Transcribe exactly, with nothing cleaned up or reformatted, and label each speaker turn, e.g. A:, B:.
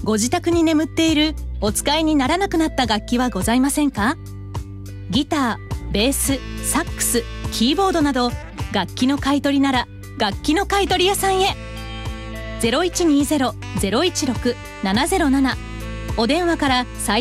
A: ご自宅に眠っているお使いにならなくなった楽器はございませんか？ギター、ベース、サックス、キーボードなど楽器の買い取りなら楽器の買い取り屋さんへ。 ゼロいちにゼロ ゼロいちろく ななゼロなな お電話から最